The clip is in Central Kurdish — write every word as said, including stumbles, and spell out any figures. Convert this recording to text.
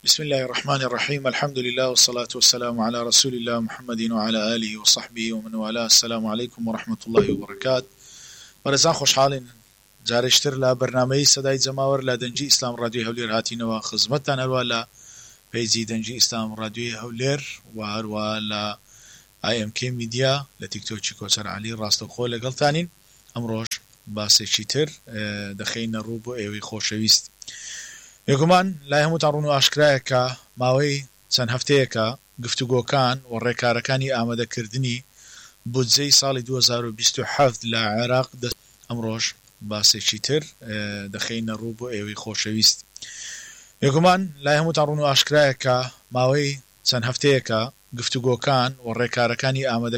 بسم الله الرحمن الرحيم الحمد لله والصلاة والسلام على رسول الله محمد وعلى آله وصحبه ومن والاه. السلام عليكم ورحمة الله وبركاته. بەڕێزان خۆشحاڵین جارێکتر لە بەرنامەی سەدای جەماوەر لە دەنگی ئیسلام ڕادیۆی هەولێر هاتینەوە خزمەتتان هەروە لە پیجی دەنگی ئیسلام ڕادیۆی هەولێر و هەروە لە ئای ئەم کێ میدیا لە تیکتۆکی کۆچەر عەلی ڕاستەوخۆ لەگەڵتانین. ئەمڕۆژ باسێکی تر دەخەینە ڕوو بۆ ئێوەی خۆشەویست. یەکەمان لای هەمووتان ڕوون و ئاشکرایە کە ماوەی چەند هەفتەیەکە گفتوگۆکان و ڕێکارەکانی ئامادەکردنی بودجەی ساڵی دوو هەزار و بیست و هەفت لە عێراق دەست. ئەمڕۆژ باسێکی تر دەخەینە ڕوو بۆ ئێوەی خۆشەویست. یەکەمان لای هەمووتان ڕوون و ئاشکرایە کە ماوەی چەند هەفتەیەکە گفتوگۆکان و ڕێکارەکانی ئامادە